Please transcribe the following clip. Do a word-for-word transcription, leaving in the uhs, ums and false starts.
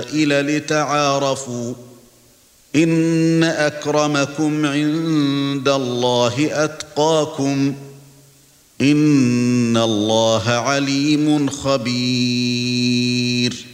لتعارفوا إن أكرمكم عند الله أتقاكم إن الله عليم خبير